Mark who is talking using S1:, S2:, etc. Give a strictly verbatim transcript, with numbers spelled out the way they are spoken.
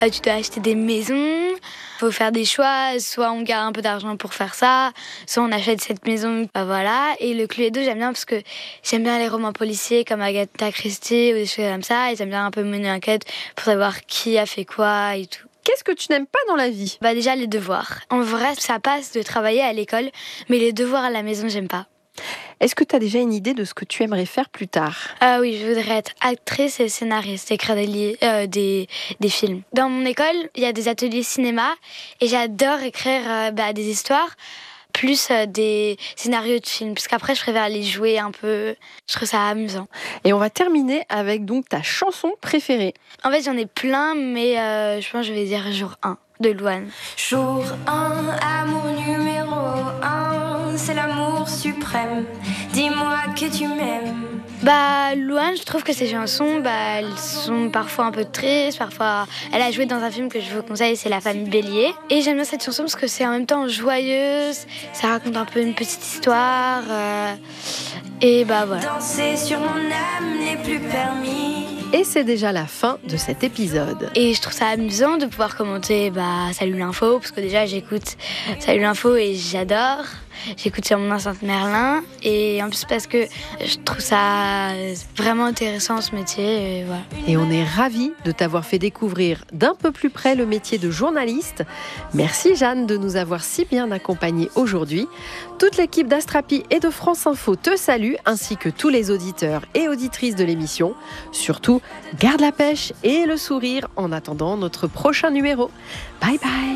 S1: Euh, tu dois acheter des maisons, faut faire des choix, soit on garde un peu d'argent pour faire ça, soit on achète cette maison, bah voilà. Et le Cluedo, j'aime bien parce que j'aime bien les romans policiers comme Agatha Christie ou des choses comme ça, et j'aime bien un peu mener enquête pour savoir qui a fait quoi et tout.
S2: Qu'est-ce que tu n'aimes pas dans la vie ?
S1: Bah déjà les devoirs. En vrai, ça passe de travailler à l'école, mais les devoirs à la maison, j'aime pas.
S2: Est-ce que tu as déjà une idée de ce que tu aimerais faire plus tard ?
S1: Ah oui, je voudrais être actrice et scénariste, écrire des, li- euh, des, des films. Dans mon école, il y a des ateliers cinéma et j'adore écrire euh, bah, des histoires, plus euh, des scénarios de films, parce qu'après je préfère les jouer un peu, je trouve ça amusant.
S2: Et on va terminer avec donc ta chanson préférée.
S1: En fait, j'en ai plein, mais euh, je pense que je vais dire jour un de Louane.
S3: Jour un, amour numéro un, c'est l'amour suprême. Dis-moi que tu m'aimes.
S1: Bah, Louane, je trouve que ses chansons, bah, elles sont parfois un peu tristes, parfois... Elle a joué dans un film que je vous conseille, c'est La Famille Bélier. Et j'aime bien cette chanson parce que c'est en même temps joyeuse, ça raconte un peu une petite histoire, euh... et bah voilà.
S3: Danser sur mon âme n'est plus permis.
S2: Et c'est déjà la fin de cet épisode.
S1: Et je trouve ça amusant de pouvoir commenter bah, Salut l'info, parce que déjà j'écoute Salut l'info et j'adore. J'écoute sur mon enceinte Merlin, et en plus parce que je trouve ça vraiment intéressant ce métier. Et, voilà.
S2: Et on est ravis de t'avoir fait découvrir d'un peu plus près le métier de journaliste. Merci Jeanne de nous avoir si bien accompagnés aujourd'hui. Toute l'équipe d'Astrapi et de France Info te salue, ainsi que tous les auditeurs et auditrices de l'émission. Surtout, garde la pêche et le sourire en attendant notre prochain numéro. Bye bye.